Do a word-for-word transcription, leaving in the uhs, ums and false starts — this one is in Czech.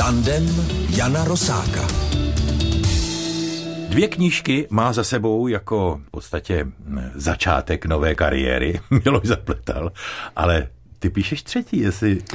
Tandem Jana Rosáka. Dvě knížky má za sebou jako v podstatě začátek nové kariéry. Miloš Zapletal, ale ty píšeš třetí, jestli,